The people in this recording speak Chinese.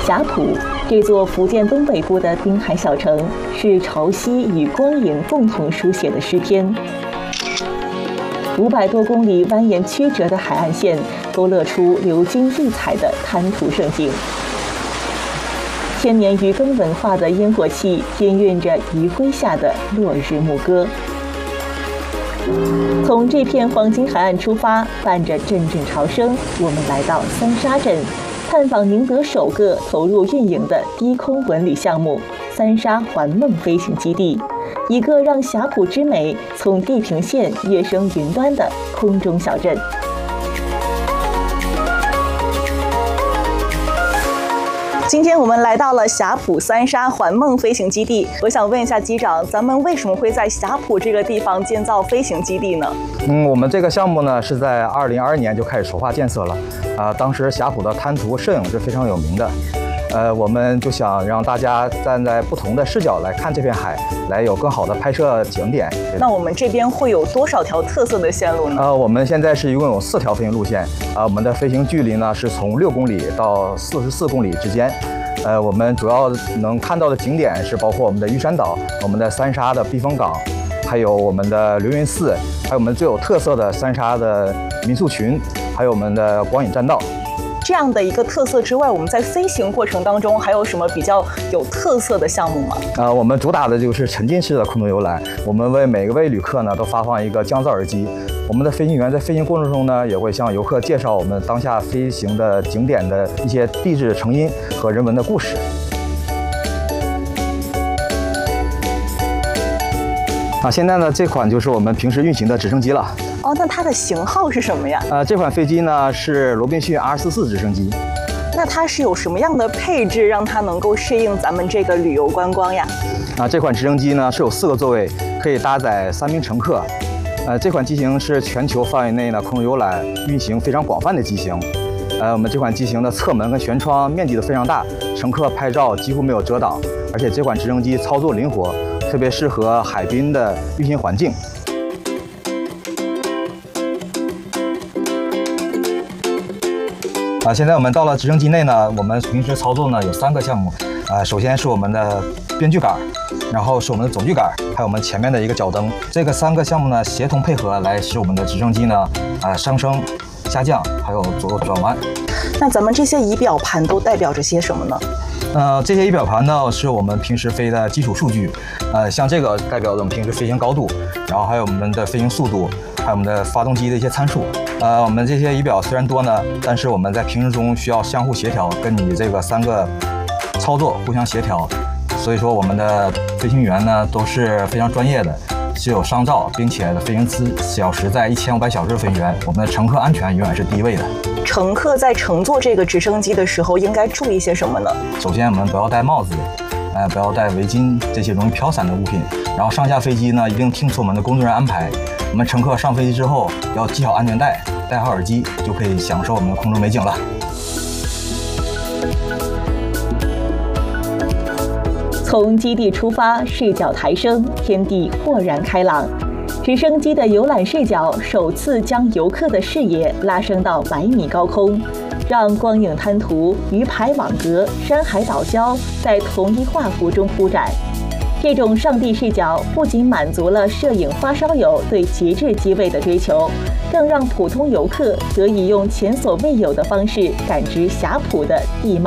霞浦这座福建东北部的滨海小城，是潮汐与光影共同书写的诗篇。500多公里蜿蜒曲折的海岸线，勾勒出流金溢彩的滩涂胜景。千年渔耕文化的烟火气，氤氲着余晖下的落日牧歌。从这片黄金海岸出发，伴着阵阵潮声，我们来到三沙镇，探访宁德首个投入运营的低空文旅项目——三沙环梦飞行基地，一个让霞浦之美从地平线跃升云端的空中小镇。今天我们来到了霞浦三沙环梦飞行基地，我想问一下机长，咱们为什么会在霞浦这个地方建造飞行基地呢？ 我们这个项目呢是在2022年就开始筹划建设了，当时霞浦的滩涂摄影是非常有名的，我们就想让大家站在不同的视角来看这片海，来有更好的拍摄景点。 那我们这边会有多少条特色的线路呢？ 我们现在是一共有4条飞行路线，我们的飞行距离呢是从6公里到44公里之间。我们主要能看到的景点是包括我们的玉山岛、我们的三沙的避风港，还有我们的流云寺，还有我们最有特色的三沙的民宿群，还有我们的光影栈道。 这样的一个特色之外，我们在飞行过程当中还有什么比较有特色的项目吗？ 我们主打的就是沉浸式的空中游览，我们为每位旅客呢都发放一个降噪耳机。我们的飞行员在飞行过程中呢，也会向游客介绍我们当下飞行的景点的一些地质成因和人文的故事。现在呢，这款就是我们平时运行的直升机了。 那它的型号是什么呀？ 这款飞机呢是罗宾逊 R44直升机。 那它是有什么样的配置，让它能够适应咱们这个旅游观光呀？ 这款直升机呢是有4个座位，可以搭载3名乘客。这款机型是全球范围内呢空中游览运行非常广泛的机型。我们这款机型的侧门跟舷窗面积都非常大，乘客拍照几乎没有遮挡，而且这款直升机操作灵活，特别适合海滨的运行环境。现在我们到了直升机内呢，我们平时操作呢有3个项目。首先是我们的编距杆，然后是我们的总距杆，还有我们前面的一个脚蹬。这个3个项目呢协同配合来使我们的直升机呢上升、下降，还有左右转弯。 那咱们这些仪表盘都代表着些什么呢？ 这些仪表盘呢是我们平时飞的基础数据，像这个代表着我们平时飞行高度，然后还有我们的飞行速度，还有我们的发动机的一些参数。我们这些仪表虽然多呢，但是我们在平时中需要相互协调，跟你这个3个操作互相协调。所以说我们的飞行员呢都是非常专业的，是有商照，并且飞行小时在1500小时的飞行员。我们的乘客安全永远是第一位的。 乘客在乘坐这个直升机的时候应该注意些什么呢？ 首先我们不要戴帽子，不要戴围巾这些容易飘散的物品。然后上下飞机呢一定听从我们的工作人员安排。我们乘客上飞机之后要系好安全带，戴好耳机，就可以享受我们的空中美景了。 从基地出发，视角抬升，天地豁然开朗。直升机的游览视角首次将游客的视野拉升到100米高空，让光影滩涂、鱼排网格、山海岛礁在同一画幅中铺展。这种上帝视角不仅满足了摄影发烧友对极致机位的追求，更让普通游客得以用前所未有的方式感知霞浦的地貌。